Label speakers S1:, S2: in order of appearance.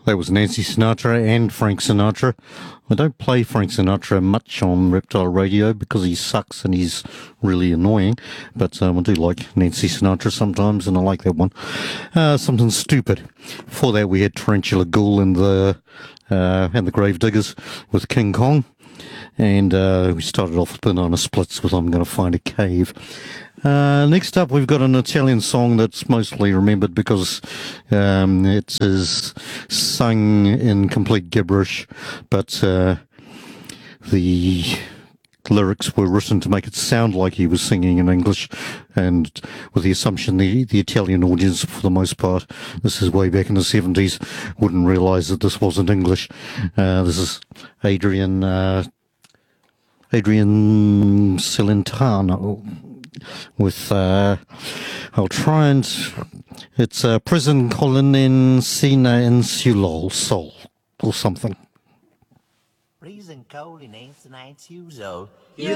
S1: That was Nancy Sinatra and Frank Sinatra. I don't play Frank Sinatra much on Reptile Radio because he sucks and he's really annoying. But I do like Nancy Sinatra sometimes, and I like that one. Something stupid. Before that, we had Tarantula Ghoul and the Gravediggers with King Kong. And we started off with Banana Splits with I'm Gonna Find a Cave. Next up, we've got an Italian song that's mostly remembered because it is sung in complete gibberish, but the lyrics were written to make it sound like he was singing in English, and with the assumption the Italian audience, for the most part, this is way back in the 70s, wouldn't realise that this wasn't English. This is Adrian Celentano with I'll try and it's Prison Colin in Sina Insulol Sol or something.
S2: Prison Colin in Sina Insulol.